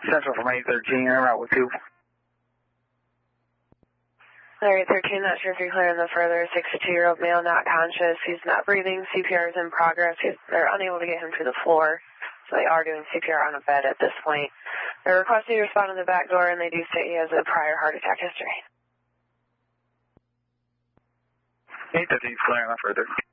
Central from 813, en route with 2. Larry 13, not sure if you're clearing the further. 62-year-old male, not conscious. He's not breathing. CPR is in progress. They're unable to get him to the floor, so they are doing CPR on a bed at this point. They're requesting you respond to the back door, and they do state he has a prior heart attack history. 813, clearing the further.